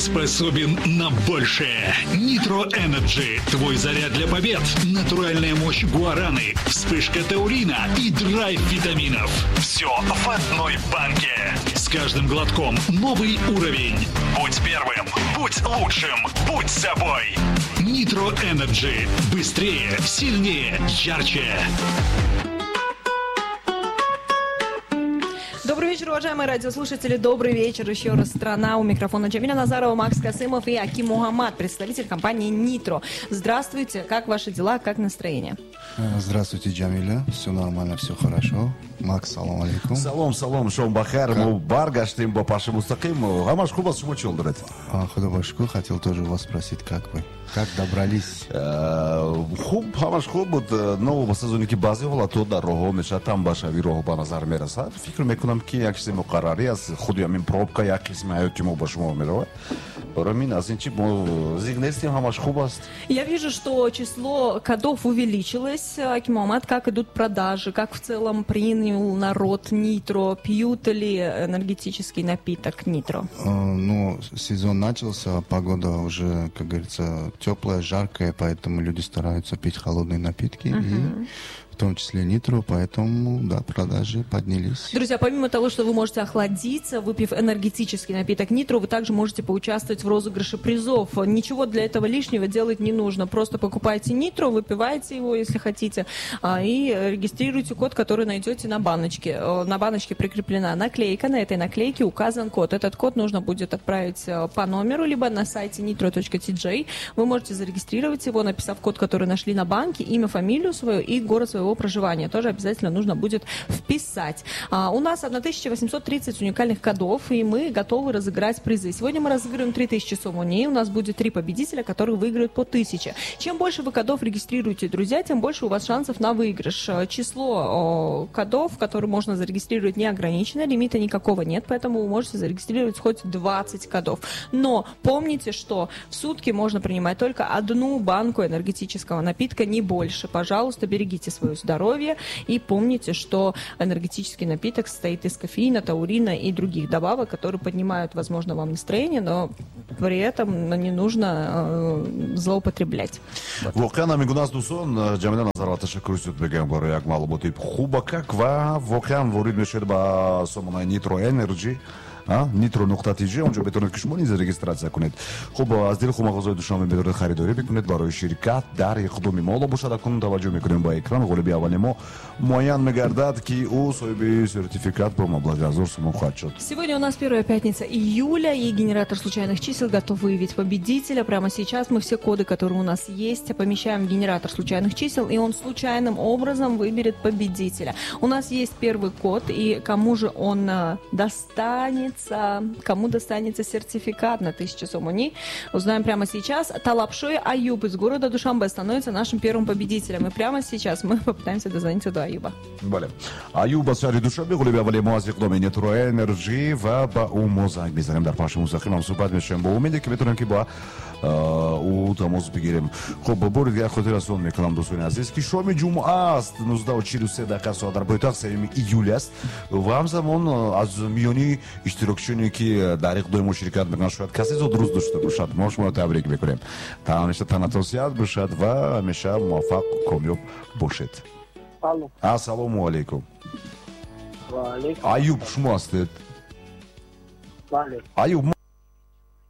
способен на большее. Nitro Energy. Твой заряд для побед. Натуральная мощь гуараны, вспышка таурина и драйв витаминов. Все в одной банке. С каждым глотком новый уровень. Будь первым, будь лучшим, будь собой. Nitro Energy. Быстрее, сильнее, ярче. Добрый вечер, уважаемые радиослушатели. Добрый вечер еще раз, страна. У микрофона Джамиля Назарова, Макс Касымов и Аким Мухаммад, представитель компании Nitro. Здравствуйте. Как ваши дела, как настроение? Здравствуйте, Джамиля. Все нормально, все хорошо. Макс, салам алейкум. Салом, шоу бахер, мы баргаштим по паше мустаким. Гамаш хубас шумо чолдрат. Худа башку, хотел тоже у вас спросить, как вы? Как добрались? Хуб, гамаш хуб, нового сезоне ки бази вола то дар роҳо меша, там баша вироҳо ба назар мерасад. Фикр мекунам ки як чизи муқаррари аст, худи ҳамин пробка як қисми ҳаёти мо ба шумо меравад. Барамин аз ин чи мо зигнестим, гамаш хуб аст. Я вижу, что число кодов увеличилось. Аким Мухаммад, как идут продажи, как в целом принял народ Nitro, пьют ли энергетический напиток Nitro? Ну, сезон начался, погода уже, как говорится, теплая, жаркая, поэтому люди стараются пить холодные напитки, и в том числе Nitro, поэтому, да, продажи поднялись. Друзья, помимо того, что вы можете охладиться, выпив энергетический напиток Nitro, вы также можете поучаствовать в розыгрыше призов. Ничего для этого лишнего делать не нужно. Просто покупайте Nitro, выпивайте его, если хотите, и регистрируйте код, который найдете на баночке. На баночке прикреплена наклейка, на этой наклейке указан код. Этот код нужно будет отправить по номеру, либо на сайте nitro.tj. Вы можете зарегистрировать его, написав код, который нашли на банке, имя, фамилию свою и город своего проживания. Тоже обязательно нужно будет вписать. У нас 1830 уникальных кодов, и мы готовы разыграть призы. Сегодня мы разыгрываем 3000 сомони. У нас будет 3 победителя, которые выиграют по 1000. Чем больше вы кодов регистрируете, друзья, тем больше у вас шансов на выигрыш. Число кодов, которые можно зарегистрировать, не ограничено. Лимита никакого нет, поэтому вы можете зарегистрировать хоть 20 кодов. Но помните, что в сутки можно принимать только одну банку энергетического напитка, не больше. Пожалуйста, берегите свое здоровье и помните, что энергетический напиток состоит из кофеина, таурина и других добавок, которые поднимают, возможно, вам настроение, но при этом не нужно злоупотреблять. воқеан амигунас дӯстон, ҷамида назарова ташаккури зиёд мегӯям барои як маълумоти хуба как ва воқеан ворид мешавед ба сомонаи Nitro Energy. nitro.tj, онҷо метавонед ки шумо низ регистратсия кунед. хуб, аз дили хубмағозои душанбе метавонед харидорӣ бикунед барои ширкат дар иқдоми мо. бошад акунун таваҷҷӯҳ мекунем ба экран. ғолиби аввали мо муайян мегардад ки ӯ соҳиби сертификат по маблағи 1000 сомон хоҳад шуд. Сегодня у нас первая пятница июля, и генератор случайных чисел готов выявить победителя. Прямо сейчас мы все коды, которые у нас есть, помещаем в генератор случайных чисел, и он случайным образом выберет победителя. У нас есть первый код, и кому же он достанется? Кому достанется сертификат на 1000 сомони, узнаем прямо сейчас. Талапшой Аюб из города Душанбе становится нашим первым победителем. И прямо сейчас мы попытаемся дозвониться до Аюба. бале. Аюб аз шаҳри Душанбе, ғолиби аввали мо аз иқдоми Nitro Energy ва ба ӯ мо занг мезанем. Дар пахши мустақим ҳам суҳбат мешавем бо умеде ки метавонем ки ба ӯ тамос бигирем. хуб, бори дигар хотиррасон мекунам дӯстони азиз ки шоми ҷумъа аст, 19:43 соат дар пойтахт 3 июл аст ва ҳамзамон аз миёни иштирокчиёне ки дар иқдоми мо ширкат мекунанд шояд касе зуд рӯз дошта бошад. мо шуморо табрик мекунем. ҳамеша танатон сиҳат бошад ва ҳамеша муваффақ комёб бошед. Ассалому алейкум. Аюб шумо ҳастед? Аюб